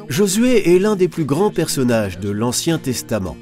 Josué est l'un des plus grands personnages de l'Ancien Testament.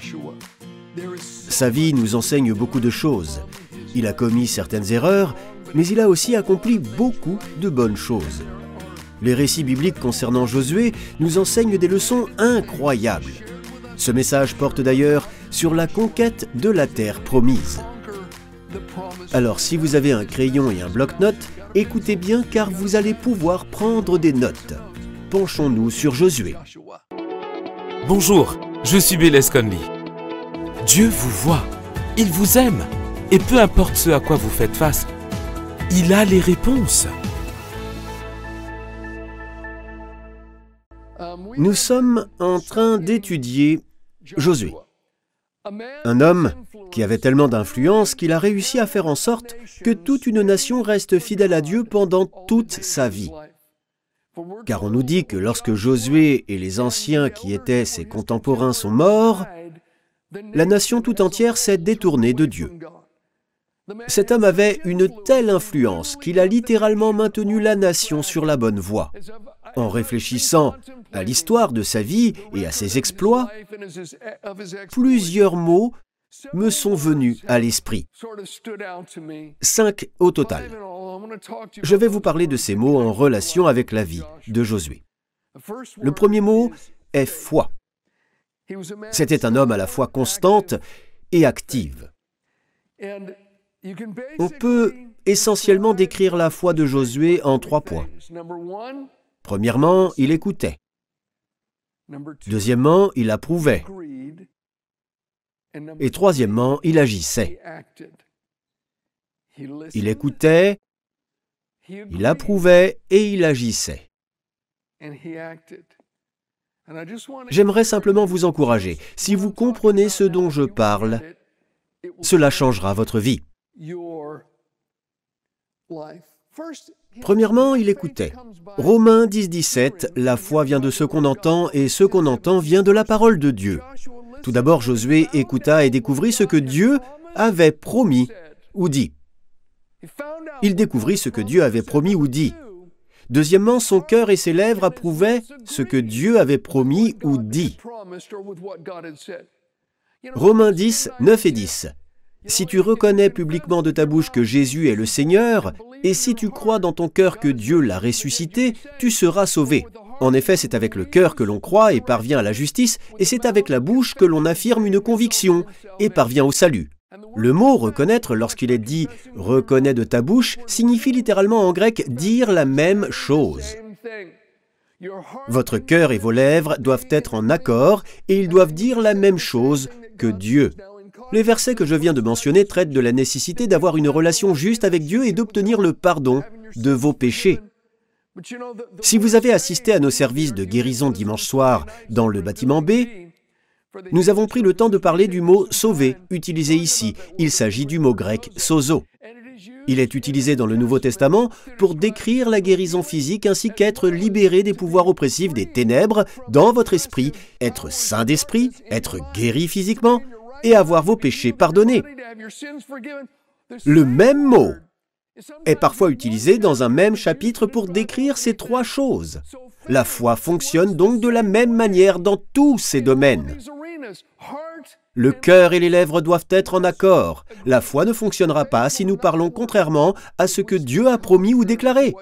Sa vie nous enseigne beaucoup de choses. Il a commis certaines erreurs, mais il a aussi accompli beaucoup de bonnes choses. Les récits bibliques concernant Josué nous enseignent des leçons incroyables. Ce message porte d'ailleurs sur la conquête de la terre promise. Alors si vous avez un crayon et un bloc-notes, écoutez bien car vous allez pouvoir prendre des notes. Penchons-nous sur Josué. Bonjour, je suis Bélez Conley. Dieu vous voit, il vous aime, et peu importe ce à quoi vous faites face, il a les réponses. Nous sommes en train d'étudier Josué. Un homme qui avait tellement d'influence qu'il a réussi à faire en sorte que toute une nation reste fidèle à Dieu pendant toute sa vie. Car on nous dit que lorsque Josué et les anciens qui étaient ses contemporains sont morts, la nation tout entière s'est détournée de Dieu. Cet homme avait une telle influence qu'il a littéralement maintenu la nation sur la bonne voie. En réfléchissant à l'histoire de sa vie et à ses exploits, plusieurs mots me sont venus à l'esprit. 5 au total. Je vais vous parler de ces mots en relation avec la vie de Josué. Le premier mot est foi. C'était un homme à la fois constante et active. On peut essentiellement décrire la foi de Josué en 3 points. Premièrement, il écoutait. Deuxièmement, il approuvait. Et troisièmement, il agissait. Il écoutait, il approuvait et il agissait. J'aimerais simplement vous encourager. Si vous comprenez ce dont je parle, cela changera votre vie. Premièrement, il écoutait. Romains 10:17, la foi vient de ce qu'on entend et ce qu'on entend vient de la parole de Dieu. Tout d'abord, Josué écouta et découvrit ce que Dieu avait promis ou dit. Il découvrit ce que Dieu avait promis ou dit. Deuxièmement, son cœur et ses lèvres approuvaient ce que Dieu avait promis ou dit. Romains 10, 9 et 10. Si tu reconnais publiquement de ta bouche que Jésus est le Seigneur, et si tu crois dans ton cœur que Dieu l'a ressuscité, tu seras sauvé. En effet, c'est avec le cœur que l'on croit et parvient à la justice, et c'est avec la bouche que l'on affirme une conviction et parvient au salut. Le mot « reconnaître », lorsqu'il est dit « reconnais de ta bouche », signifie littéralement en grec « dire la même chose ». Votre cœur et vos lèvres doivent être en accord et ils doivent dire la même chose que Dieu. Les versets que je viens de mentionner traitent de la nécessité d'avoir une relation juste avec Dieu et d'obtenir le pardon de vos péchés. Si vous avez assisté à nos services de guérison dimanche soir dans le bâtiment B, nous avons pris le temps de parler du mot « sauver » utilisé ici. Il s'agit du mot grec « sozo ». Il est utilisé dans le Nouveau Testament pour décrire la guérison physique ainsi qu'être libéré des pouvoirs oppressifs des ténèbres dans votre esprit, être saint d'esprit, être guéri physiquement et avoir vos péchés pardonnés. Le même mot est parfois utilisé dans un même chapitre pour décrire ces 3 choses. La foi fonctionne donc de la même manière dans tous ces domaines. Le cœur et les lèvres doivent être en accord. La foi ne fonctionnera pas si nous parlons contrairement à ce que Dieu a promis ou déclaré.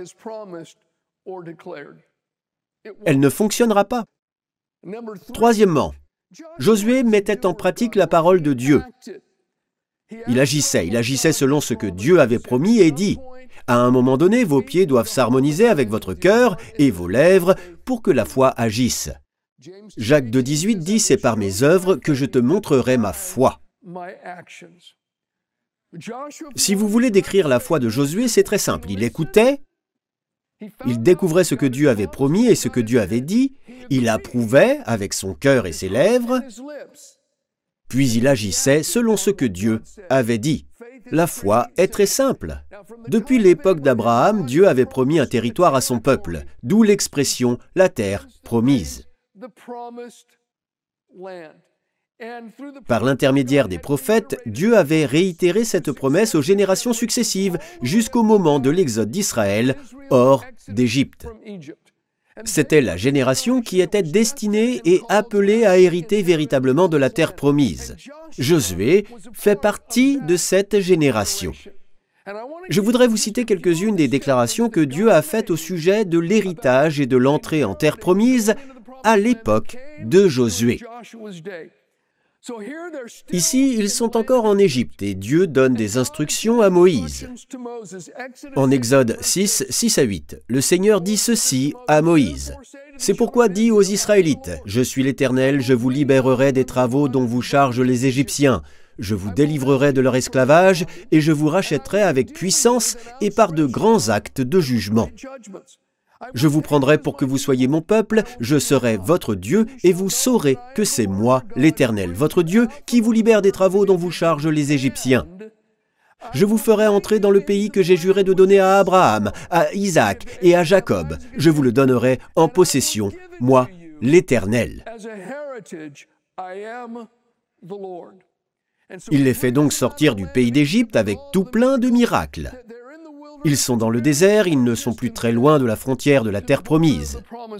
Elle ne fonctionnera pas. Troisièmement, Josué mettait en pratique la parole de Dieu. Il agissait selon ce que Dieu avait promis et dit. À un moment donné, vos pieds doivent s'harmoniser avec votre cœur et vos lèvres pour que la foi agisse. Jacques 2,18 dit « C'est par mes œuvres que je te montrerai ma foi ». Si vous voulez décrire la foi de Josué, c'est très simple. Il écoutait, il découvrait ce que Dieu avait promis et ce que Dieu avait dit, il approuvait avec son cœur et ses lèvres, puis il agissait selon ce que Dieu avait dit. La foi est très simple. Depuis l'époque d'Abraham, Dieu avait promis un territoire à son peuple, d'où l'expression « la terre promise ». Par l'intermédiaire des prophètes, Dieu avait réitéré cette promesse aux générations successives jusqu'au moment de l'exode d'Israël hors d'Égypte. C'était la génération qui était destinée et appelée à hériter véritablement de la terre promise. Josué fait partie de cette génération. Je voudrais vous citer quelques-unes des déclarations que Dieu a faites au sujet de l'héritage et de l'entrée en terre promise à l'époque de Josué. Ici, ils sont encore en Égypte et Dieu donne des instructions à Moïse. En Exode 6, 6 à 8, le Seigneur dit ceci à Moïse. « C'est pourquoi dis aux Israélites, je suis l'Éternel, je vous libérerai des travaux dont vous chargent les Égyptiens. Je vous délivrerai de leur esclavage et je vous rachèterai avec puissance et par de grands actes de jugement. Je vous prendrai pour que vous soyez mon peuple, je serai votre Dieu, et vous saurez que c'est moi, l'Éternel, votre Dieu, qui vous libère des travaux dont vous chargent les Égyptiens. Je vous ferai entrer dans le pays que j'ai juré de donner à Abraham, à Isaac et à Jacob. Je vous le donnerai en possession, moi, l'Éternel. » Il les fait donc sortir du pays d'Égypte avec tout plein de miracles. Ils sont dans le désert, ils ne sont plus très loin de la frontière de la terre promise.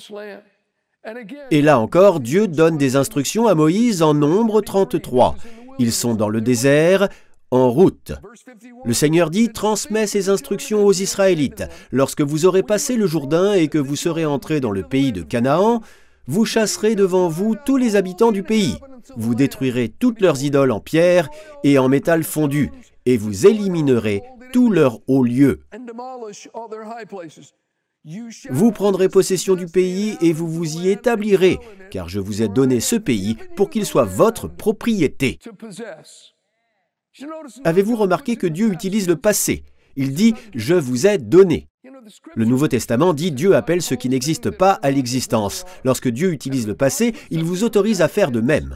Et là encore, Dieu donne des instructions à Moïse en Nombre 33. Ils sont dans le désert, en route. Le Seigneur dit, transmets ces instructions aux Israélites. Lorsque vous aurez passé le Jourdain et que vous serez entrés dans le pays de Canaan, vous chasserez devant vous tous les habitants du pays. Vous détruirez toutes leurs idoles en pierre et en métal fondu, et vous éliminerez tous leurs hauts lieux. Vous prendrez possession du pays et vous vous y établirez, car je vous ai donné ce pays pour qu'il soit votre propriété. Avez-vous remarqué que Dieu utilise le passé? Il dit « je vous ai donné ». Le Nouveau Testament dit « Dieu appelle ce qui n'existe pas à l'existence ». Lorsque Dieu utilise le passé, il vous autorise à faire de même.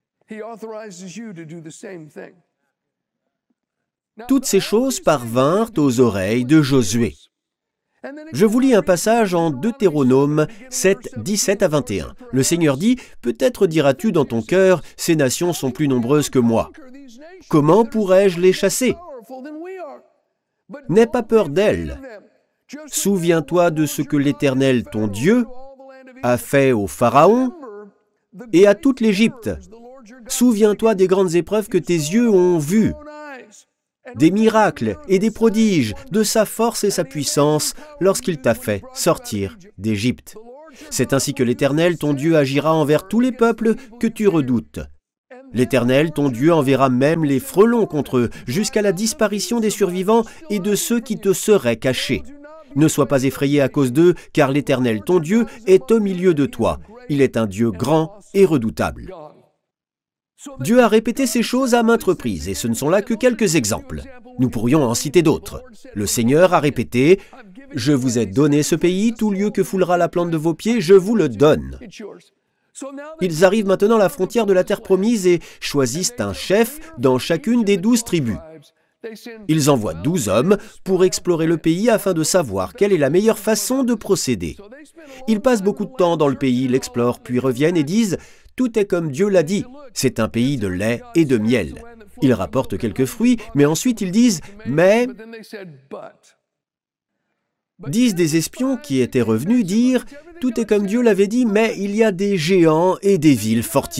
Toutes ces choses parvinrent aux oreilles de Josué. Je vous lis un passage en Deutéronome 7, 17 à 21. Le Seigneur dit, « Peut-être diras-tu dans ton cœur, ces nations sont plus nombreuses que moi. Comment pourrais-je les chasser? N'aie pas peur d'elles. Souviens-toi de ce que l'Éternel, ton Dieu, a fait au Pharaon et à toute l'Égypte. Souviens-toi des grandes épreuves que tes yeux ont vues, des miracles et des prodiges, de sa force et sa puissance lorsqu'il t'a fait sortir d'Égypte. C'est ainsi que l'Éternel, ton Dieu, agira envers tous les peuples que tu redoutes. L'Éternel, ton Dieu, enverra même les frelons contre eux, jusqu'à la disparition des survivants et de ceux qui te seraient cachés. Ne sois pas effrayé à cause d'eux, car l'Éternel, ton Dieu, est au milieu de toi. Il est un Dieu grand et redoutable. » Dieu a répété ces choses à maintes reprises, et ce ne sont là que quelques exemples. Nous pourrions en citer d'autres. Le Seigneur a répété « Je vous ai donné ce pays, tout lieu que foulera la plante de vos pieds, je vous le donne. » Ils arrivent maintenant à la frontière de la terre promise et choisissent un chef dans chacune des 12 tribus. Ils envoient 12 hommes pour explorer le pays afin de savoir quelle est la meilleure façon de procéder. Ils passent beaucoup de temps dans le pays, l'explorent, puis reviennent et disent « Tout est comme Dieu l'a dit, c'est un pays de lait et de miel. » Ils rapportent quelques fruits, mais ensuite ils disent « Mais… » 10 des espions qui étaient revenus dirent « Tout est comme Dieu l'avait dit, mais il y a des géants et des villes fortifiées. »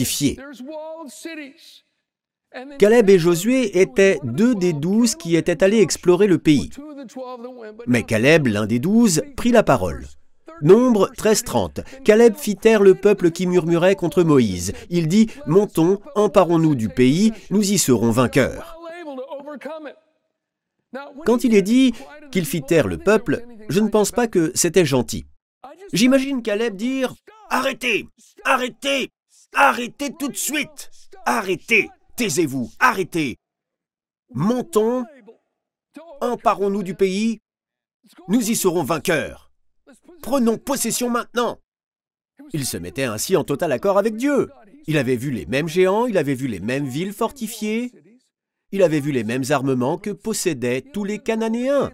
Caleb et Josué étaient 2 des 12 qui étaient allés explorer le pays. Mais Caleb, l'un des 12, prit la parole. Nombre 13-30. Caleb fit taire le peuple qui murmurait contre Moïse. Il dit « Montons, emparons-nous du pays, nous y serons vainqueurs. » Quand il est dit qu'il fit taire le peuple, je ne pense pas que c'était gentil. J'imagine Caleb dire « Arrêtez! Arrêtez! Arrêtez tout de suite! Arrêtez! Taisez-vous! Arrêtez! Montons, emparons-nous du pays, nous y serons vainqueurs. Prenons possession maintenant! » Il se mettait ainsi en total accord avec Dieu. Il avait vu les mêmes géants, il avait vu les mêmes villes fortifiées, il avait vu les mêmes armements que possédaient tous les Cananéens.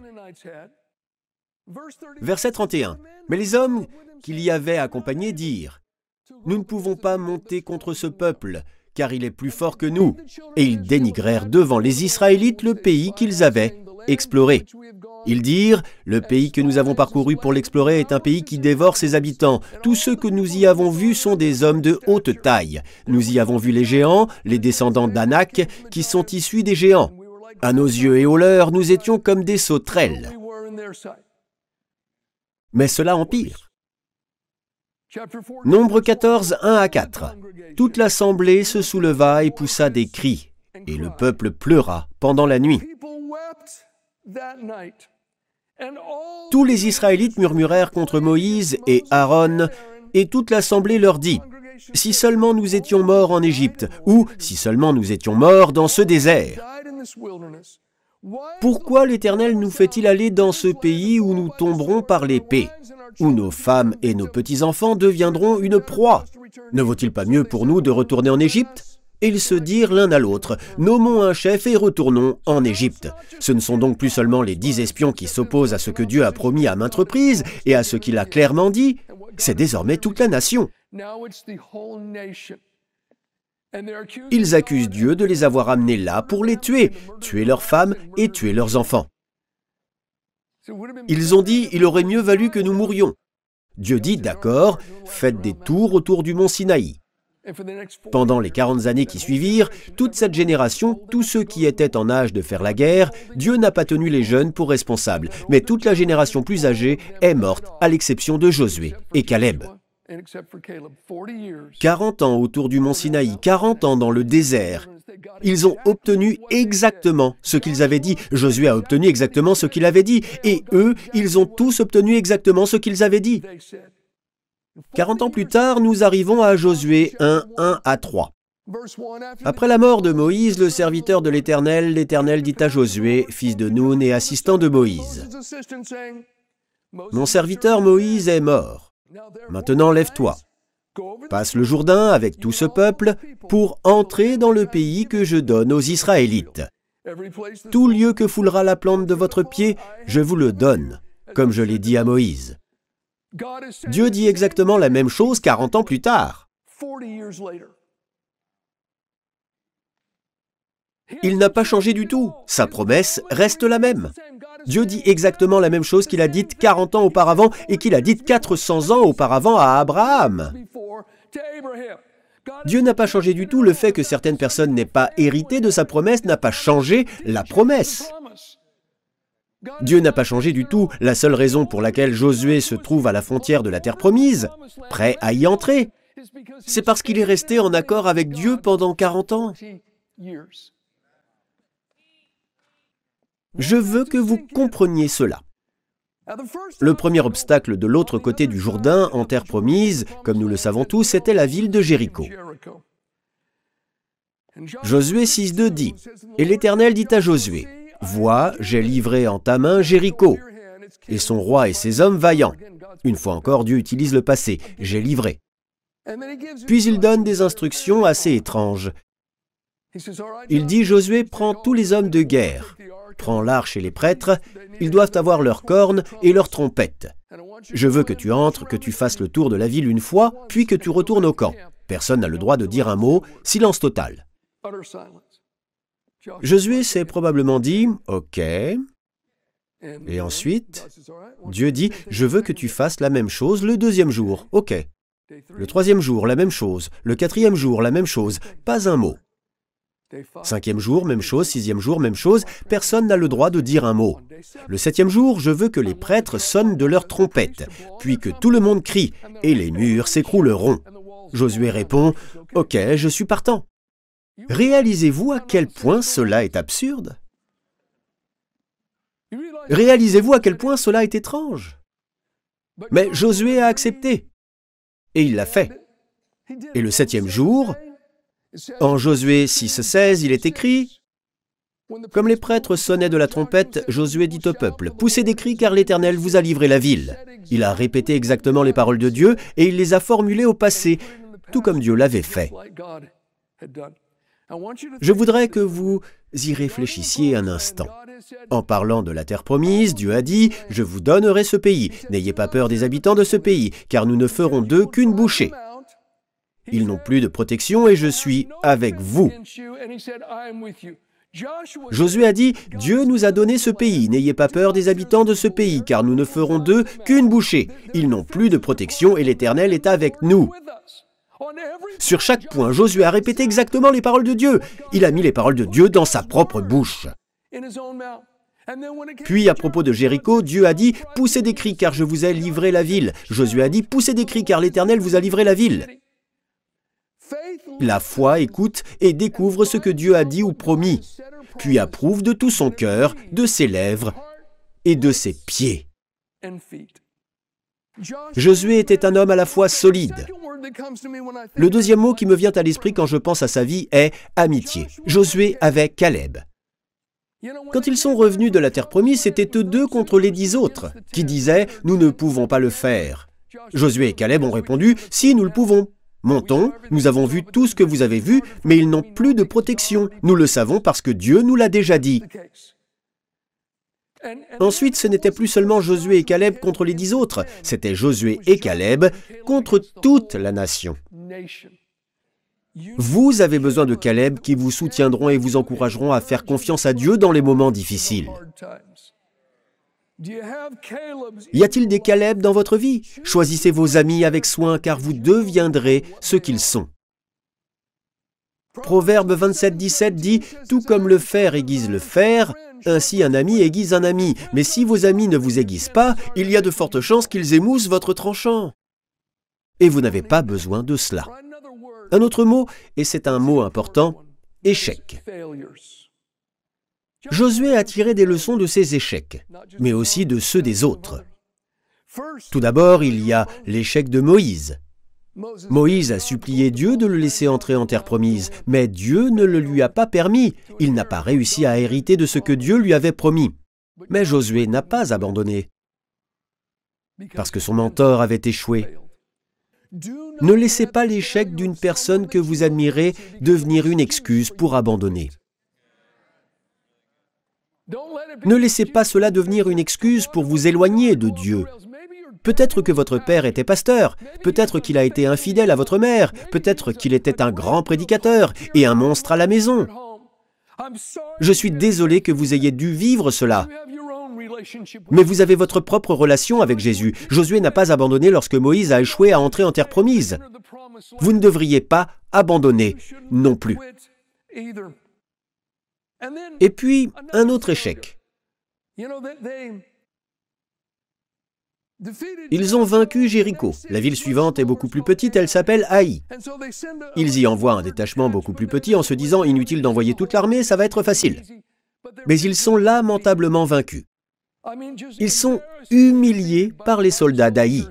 Verset 31. Mais les hommes qui l'y avaient accompagné dirent « Nous ne pouvons pas monter contre ce peuple, car il est plus fort que nous. » Et ils dénigrèrent devant les Israélites le pays qu'ils avaient exploré. Ils dirent, « Le pays que nous avons parcouru pour l'explorer est un pays qui dévore ses habitants. Tous ceux que nous y avons vus sont des hommes de haute taille. Nous y avons vu les géants, les descendants d'Anak, qui sont issus des géants. À nos yeux et aux leurs, nous étions comme des sauterelles. » Mais cela empire. Nombre 14, 1 à 4. Toute l'assemblée se souleva et poussa des cris, et le peuple pleura pendant la nuit. Tous les Israélites murmurèrent contre Moïse et Aaron, et toute l'assemblée leur dit, « Si seulement nous étions morts en Égypte, ou si seulement nous étions morts dans ce désert. Pourquoi l'Éternel nous fait-il aller dans ce pays où nous tomberons par l'épée, où nos femmes et nos petits-enfants deviendront une proie? Ne vaut-il pas mieux pour nous de retourner en Égypte ?» Et ils se dirent l'un à l'autre, « Nommons un chef et retournons en Égypte. » Ce ne sont donc plus seulement les 10 espions qui s'opposent à ce que Dieu a promis à maintes reprises et à ce qu'il a clairement dit, c'est désormais toute la nation. Ils accusent Dieu de les avoir amenés là pour les tuer leurs femmes et tuer leurs enfants. Ils ont dit, il aurait mieux valu que nous mourions. Dieu dit, d'accord, faites des tours autour du mont Sinaï. Pendant les 40 années qui suivirent, toute cette génération, tous ceux qui étaient en âge de faire la guerre, Dieu n'a pas tenu les jeunes pour responsables, mais toute la génération plus âgée est morte, à l'exception de Josué et Caleb. 40 ans autour du mont Sinaï, 40 ans dans le désert. Ils ont obtenu exactement ce qu'ils avaient dit. Josué a obtenu exactement ce qu'il avait dit. Et eux, ils ont tous obtenu exactement ce qu'ils avaient dit. 40 ans plus tard, nous arrivons à Josué 1, 1 à 3. Après la mort de Moïse, le serviteur de l'Éternel, l'Éternel dit à Josué, fils de Nun et assistant de Moïse, « Mon serviteur Moïse est mort. Maintenant, lève-toi. Passe le Jourdain avec tout ce peuple pour entrer dans le pays que je donne aux Israélites. Tout lieu que foulera la plante de votre pied, je vous le donne, comme je l'ai dit à Moïse. » Dieu dit exactement la même chose 40 ans plus tard. Il n'a pas changé du tout. Sa promesse reste la même. Dieu dit exactement la même chose qu'il a dite 40 ans auparavant et qu'il a dite 400 ans auparavant à Abraham. Dieu n'a pas changé du tout. Le fait que certaines personnes n'aient pas hérité de sa promesse n'a pas changé la promesse. Dieu n'a pas changé du tout. La seule raison pour laquelle Josué se trouve à la frontière de la terre promise, prêt à y entrer, c'est parce qu'il est resté en accord avec Dieu pendant 40 ans. Je veux que vous compreniez cela. Le premier obstacle de l'autre côté du Jourdain, en terre promise, comme nous le savons tous, c'était la ville de Jéricho. Josué 6,2 dit, « Et l'Éternel dit à Josué, « Vois, j'ai livré en ta main Jéricho, et son roi et ses hommes vaillants. » Une fois encore, Dieu utilise le passé, « j'ai livré ». Puis il donne des instructions assez étranges. Il dit, « Josué, prends tous les hommes de guerre. Prends l'arche et les prêtres, ils doivent avoir leurs cornes et leurs trompettes. Je veux que tu entres, que tu fasses le tour de la ville une fois, puis que tu retournes au camp. Personne n'a le droit de dire un mot, silence total. » Josué s'est probablement dit, « Ok. » Et ensuite, Dieu dit, « Je veux que tu fasses la même chose le deuxième jour. Ok. Le troisième jour, la même chose. Le quatrième jour, la même chose. Pas un mot. Cinquième jour, même chose. Sixième jour, même chose. Personne n'a le droit de dire un mot. Le septième jour, je veux que les prêtres sonnent de leurs trompettes, puis que tout le monde crie, et les murs s'écrouleront. » Josué répond, « Ok, je suis partant. » Réalisez-vous à quel point cela est absurde? Réalisez-vous à quel point cela est étrange? Mais Josué a accepté, et il l'a fait. Et le septième jour, en Josué 6,16, il est écrit, « Comme les prêtres sonnaient de la trompette, Josué dit au peuple, « Poussez des cris car l'Éternel vous a livré la ville. » Il a répété exactement les paroles de Dieu et il les a formulées au passé, tout comme Dieu l'avait fait. Je voudrais que vous y réfléchissiez un instant. En parlant de la terre promise, Dieu a dit, « Je vous donnerai ce pays. N'ayez pas peur des habitants de ce pays, car nous ne ferons d'eux qu'une bouchée. Ils n'ont plus de protection et je suis avec vous. » Josué a dit, « Dieu nous a donné ce pays, n'ayez pas peur des habitants de ce pays, car nous ne ferons d'eux qu'une bouchée. Ils n'ont plus de protection et l'Éternel est avec nous. » Sur chaque point, Josué a répété exactement les paroles de Dieu. Il a mis les paroles de Dieu dans sa propre bouche. Puis, à propos de Jéricho, Dieu a dit, « Poussez des cris, car je vous ai livré la ville. » Josué a dit, « Poussez des cris, car l'Éternel vous a livré la ville. » La foi écoute et découvre ce que Dieu a dit ou promis, puis approuve de tout son cœur, de ses lèvres et de ses pieds. Josué était un homme à la fois solide. Le deuxième mot qui me vient à l'esprit quand je pense à sa vie est amitié. Josué avait Caleb. Quand ils sont revenus de la terre promise, c'était eux deux contre les 10 autres, qui disaient « Nous ne pouvons pas le faire ». Josué et Caleb ont répondu « Si, nous le pouvons. Montons, nous avons vu tout ce que vous avez vu, mais ils n'ont plus de protection. Nous le savons parce que Dieu nous l'a déjà dit. » Ensuite, ce n'était plus seulement Josué et Caleb contre les 10 autres, c'était Josué et Caleb contre toute la nation. Vous avez besoin de Caleb qui vous soutiendront et vous encourageront à faire confiance à Dieu dans les moments difficiles. Y a-t-il des Caleb dans votre vie? Choisissez vos amis avec soin car vous deviendrez ce qu'ils sont. Proverbe 27-17 dit « Tout comme le fer aiguise le fer, ainsi un ami aiguise un ami. Mais si vos amis ne vous aiguisent pas, il y a de fortes chances qu'ils émoussent votre tranchant. » Et vous n'avez pas besoin de cela. Un autre mot, et c'est un mot important, échec. Josué a tiré des leçons de ses échecs, mais aussi de ceux des autres. Tout d'abord, il y a l'échec de Moïse. Moïse a supplié Dieu de le laisser entrer en terre promise, mais Dieu ne le lui a pas permis. Il n'a pas réussi à hériter de ce que Dieu lui avait promis. Mais Josué n'a pas abandonné, parce que son mentor avait échoué. Ne laissez pas l'échec d'une personne que vous admirez devenir une excuse pour abandonner. Ne laissez pas cela devenir une excuse pour vous éloigner de Dieu. Peut-être que votre père était pasteur, peut-être qu'il a été infidèle à votre mère, peut-être qu'il était un grand prédicateur et un monstre à la maison. Je suis désolé que vous ayez dû vivre cela. Mais vous avez votre propre relation avec Jésus. Josué n'a pas abandonné lorsque Moïse a échoué à entrer en terre promise. Vous ne devriez pas abandonner non plus. Et puis, un autre échec. Ils ont vaincu Jéricho. La ville suivante est beaucoup plus petite, elle s'appelle Haï. Ils y envoient un détachement beaucoup plus petit en se disant « Inutile d'envoyer toute l'armée, ça va être facile. » Mais ils sont lamentablement vaincus. Ils sont humiliés par les soldats d'Haï.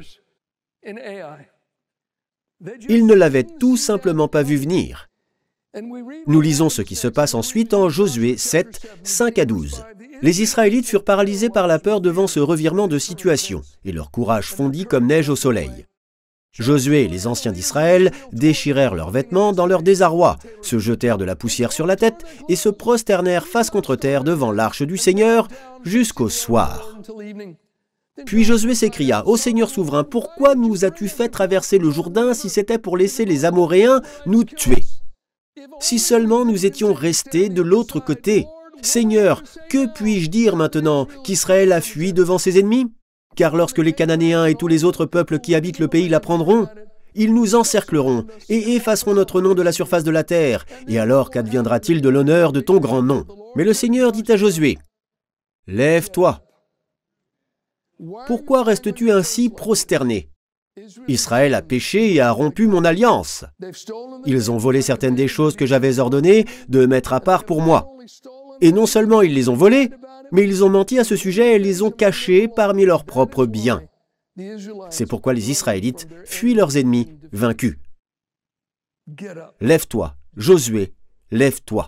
Ils ne l'avaient tout simplement pas vu venir. Nous lisons ce qui se passe ensuite en Josué 7, 5 à 12. Les Israélites furent paralysés par la peur devant ce revirement de situation, et leur courage fondit comme neige au soleil. Josué et les anciens d'Israël déchirèrent leurs vêtements dans leur désarroi, se jetèrent de la poussière sur la tête et se prosternèrent face contre terre devant l'arche du Seigneur jusqu'au soir. Puis Josué s'écria, « Ô Seigneur souverain, pourquoi nous as-tu fait traverser le Jourdain si c'était pour laisser les Amoréens nous tuer? Si seulement nous étions restés de l'autre côté. Seigneur, que puis-je dire maintenant qu'Israël a fui devant ses ennemis? Car lorsque les Cananéens et tous les autres peuples qui habitent le pays l'apprendront, ils nous encercleront et effaceront notre nom de la surface de la terre. Et alors qu'adviendra-t-il de l'honneur de ton grand nom? » Mais le Seigneur dit à Josué, « Lève-toi. Pourquoi restes-tu ainsi prosterné? Israël a péché et a rompu mon alliance. Ils ont volé certaines des choses que j'avais ordonnées de mettre à part pour moi. Et non seulement ils les ont volées, mais ils ont menti à ce sujet et les ont cachés parmi leurs propres biens. C'est pourquoi les Israélites fuient leurs ennemis vaincus. Lève-toi, Josué, lève-toi.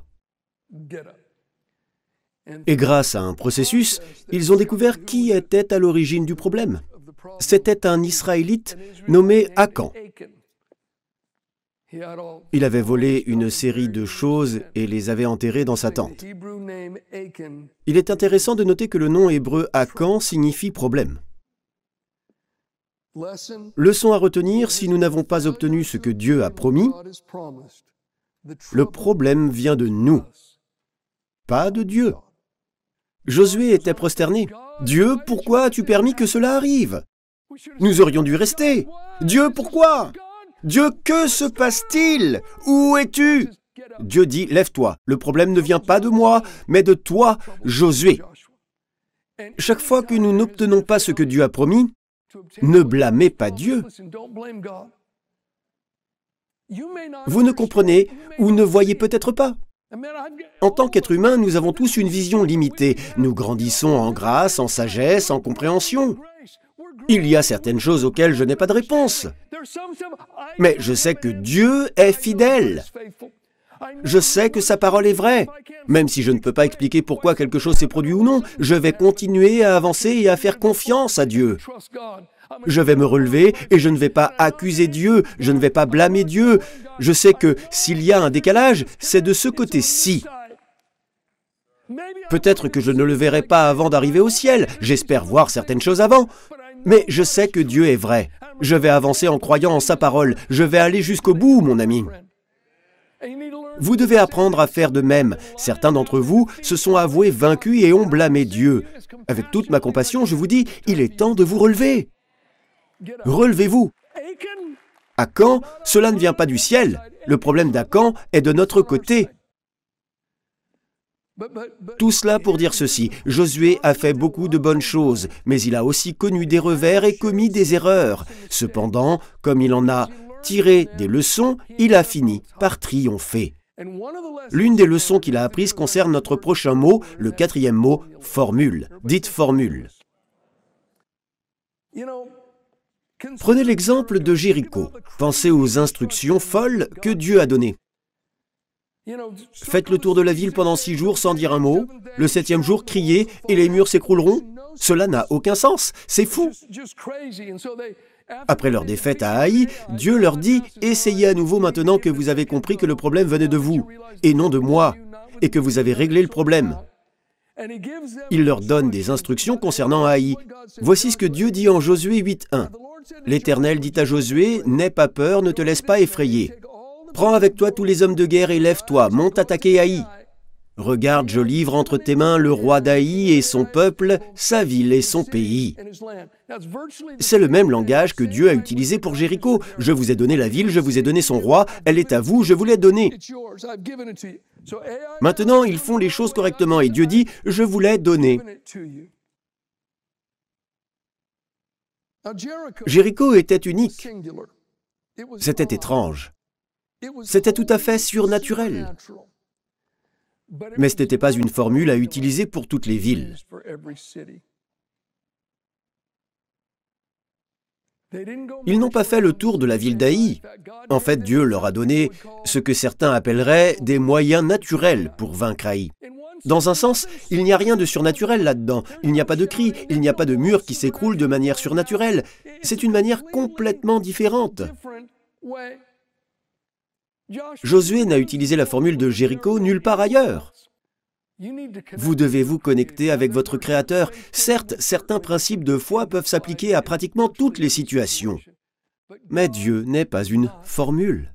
Et grâce à un processus, ils ont découvert qui était à l'origine du problème. C'était un Israélite nommé Akan. Il avait volé une série de choses et les avait enterrées dans sa tente. Il est intéressant de noter que le nom hébreu Akan signifie problème. Leçon à retenir, si nous n'avons pas obtenu ce que Dieu a promis, le problème vient de nous. pas de Dieu. Josué était prosterné. « Dieu, pourquoi as-tu permis que cela arrive? Nous aurions dû rester. Dieu, pourquoi? Dieu, que se passe-t-il? Où es-tu? » Dieu dit, « Lève-toi, le problème ne vient pas de moi, mais de toi, Josué. » Chaque fois que nous n'obtenons pas ce que Dieu a promis, ne blâmez pas Dieu. Vous ne comprenez ou ne voyez peut-être pas. En tant qu'être humain, nous avons tous une vision limitée. Nous grandissons en grâce, en sagesse, en compréhension. Il y a certaines choses auxquelles je n'ai pas de réponse. Mais je sais que Dieu est fidèle. Je sais que sa parole est vraie. Même si je ne peux pas expliquer pourquoi quelque chose s'est produit ou non, je vais continuer à avancer et à faire confiance à Dieu. Je vais me relever et je ne vais pas accuser Dieu, je ne vais pas blâmer Dieu. Je sais que s'il y a un décalage, c'est de ce côté-ci. Peut-être que je ne le verrai pas avant d'arriver au ciel, j'espère voir certaines choses avant. Mais je sais que Dieu est vrai. Je vais avancer en croyant en sa parole. Je vais aller jusqu'au bout, mon ami. Vous devez apprendre à faire de même. Certains d'entre vous se sont avoués vaincus et ont blâmé Dieu. Avec toute ma compassion, je vous dis, il est temps de vous relever. Relevez-vous. Achan, cela ne vient pas du ciel. Le problème d'Achan est de notre côté. Tout cela pour dire ceci, Josué a fait beaucoup de bonnes choses, mais il a aussi connu des revers et commis des erreurs. Cependant, comme il en a tiré des leçons, il a fini par triompher. L'une des leçons qu'il a apprises concerne notre prochain mot, le 4e mot, formule. Dites formule. Prenez l'exemple de Jéricho. Pensez aux instructions folles que Dieu a données. Faites le tour de la ville pendant 6 jours sans dire un mot. Le 7e jour, criez et les murs s'écrouleront. Cela n'a aucun sens. C'est fou. Après leur défaite à Haï, Dieu leur dit « Essayez à nouveau maintenant que vous avez compris que le problème venait de vous, et non de moi, et que vous avez réglé le problème. » Il leur donne des instructions concernant Haï. Voici ce que Dieu dit en Josué 8:1. L'Éternel dit à Josué « N'aie pas peur, ne te laisse pas effrayer. Prends avec toi tous les hommes de guerre et lève-toi, monte attaquer Haï. Regarde, je livre entre tes mains le roi d'Haï et son peuple, sa ville et son pays. » C'est le même langage que Dieu a utilisé pour Jéricho. Je vous ai donné la ville, je vous ai donné son roi, elle est à vous, je vous l'ai donnée. Maintenant, ils font les choses correctement et Dieu dit, je vous l'ai donnée. Jéricho était unique. C'était étrange. C'était tout à fait surnaturel. Mais ce n'était pas une formule à utiliser pour toutes les villes. Ils n'ont pas fait le tour de la ville d'Haï. En fait, Dieu leur a donné ce que certains appelleraient des moyens naturels pour vaincre Haï. Dans un sens, il n'y a rien de surnaturel là-dedans. Il n'y a pas de cris, il n'y a pas de mur qui s'écroule de manière surnaturelle. C'est une manière complètement différente. Josué n'a utilisé la formule de Jéricho nulle part ailleurs. Vous devez vous connecter avec votre Créateur. Certes, certains principes de foi peuvent s'appliquer à pratiquement toutes les situations. Mais Dieu n'est pas une formule.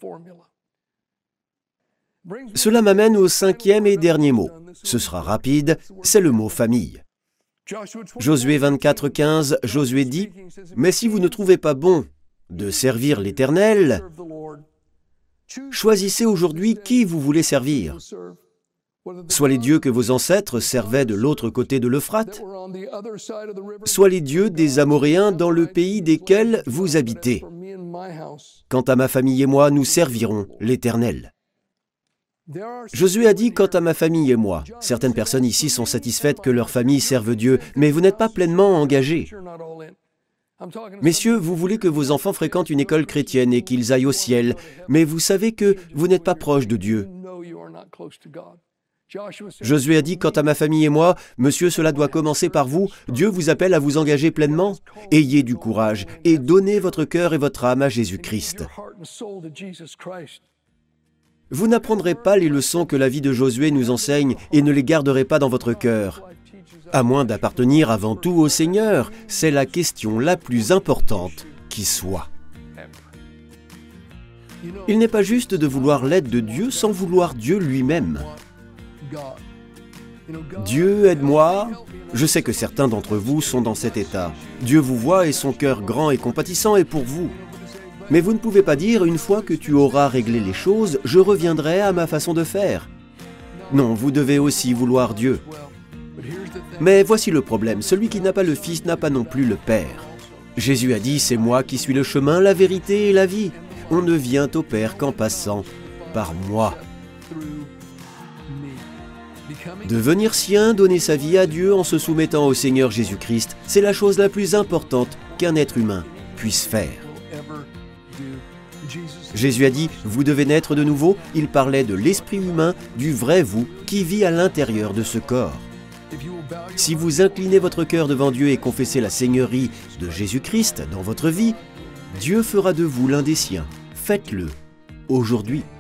Cela m'amène au 5e et dernier mot. Ce sera rapide, c'est le mot famille. Josué 24:15, Josué dit « Mais si vous ne trouvez pas bon de servir l'Éternel, choisissez aujourd'hui qui vous voulez servir. Soit les dieux que vos ancêtres servaient de l'autre côté de l'Euphrate, soit les dieux des Amoréens dans le pays desquels vous habitez. Quant à ma famille et moi, nous servirons l'Éternel. » Josué a dit « Quant à ma famille et moi ». Certaines personnes ici sont satisfaites que leur famille serve Dieu, mais vous n'êtes pas pleinement engagés. Messieurs, vous voulez que vos enfants fréquentent une école chrétienne et qu'ils aillent au ciel, mais vous savez que vous n'êtes pas proche de Dieu. Josué a dit « Quant à ma famille et moi, monsieur, cela doit commencer par vous. Dieu vous appelle à vous engager pleinement. Ayez du courage et donnez votre cœur et votre âme à Jésus-Christ. » Vous n'apprendrez pas les leçons que la vie de Josué nous enseigne et ne les garderez pas dans votre cœur. À moins d'appartenir avant tout au Seigneur, c'est la question la plus importante qui soit. Il n'est pas juste de vouloir l'aide de Dieu sans vouloir Dieu lui-même. Dieu, aide-moi. Je sais que certains d'entre vous sont dans cet état. Dieu vous voit et son cœur grand et compatissant est pour vous. Mais vous ne pouvez pas dire, une fois que tu auras réglé les choses, je reviendrai à ma façon de faire. Non, vous devez aussi vouloir Dieu. Mais voici le problème, celui qui n'a pas le Fils n'a pas non plus le Père. Jésus a dit, c'est moi qui suis le chemin, la vérité et la vie. On ne vient au Père qu'en passant par moi. Devenir sien, donner sa vie à Dieu en se soumettant au Seigneur Jésus-Christ, c'est la chose la plus importante qu'un être humain puisse faire. Jésus a dit, vous devez naître de nouveau. Il parlait de l'esprit humain, du vrai vous, qui vit à l'intérieur de ce corps. Si vous inclinez votre cœur devant Dieu et confessez la seigneurie de Jésus-Christ dans votre vie, Dieu fera de vous l'un des siens. Faites-le aujourd'hui.